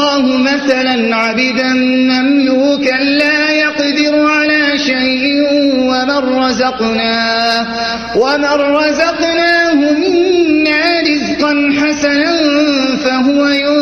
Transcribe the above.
الله مثلا عبدا مملوكا لا يقدر على شيء ومن رزقناه منا رزقا حسنا فهو ينفق